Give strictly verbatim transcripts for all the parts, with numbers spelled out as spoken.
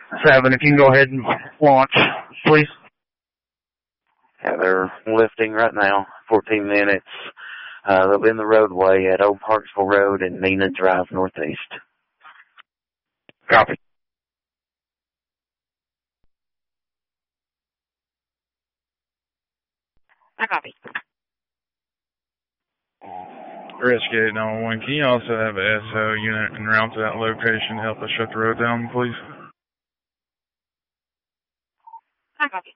Seven, if you can go ahead and launch, please. Yeah, they're lifting right now. fourteen minutes. Uh, they'll be in the roadway at Old Parksville Road and Nina Drive Northeast. Copy. I copy. Rescue eight nine one one, can you also have an S O unit en route to that location to help us shut the road down, please? I copy.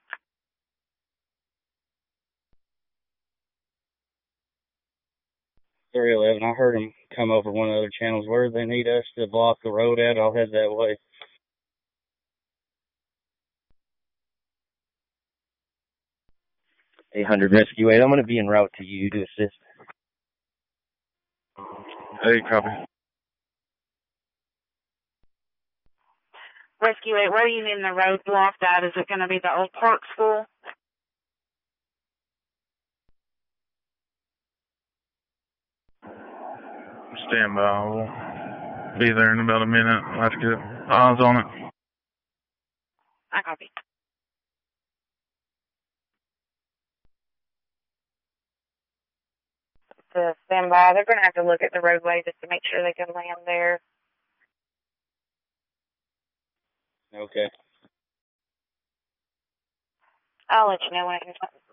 three eleven, I heard them come over one of the other channels. Where do they need us to block the road at? I'll head that way. eight hundred Rescue eight, I'm going to be en route to you to assist. Hey, copy. Rescue eight, where are you needing the road blocked at? Is it going to be the Old Park School? Stand by. We'll be there in about a minute. Let's get eyes on it. I copy. To stand by, they're going to have to look at the roadway just to make sure they can land there. Okay. I'll let you know when it can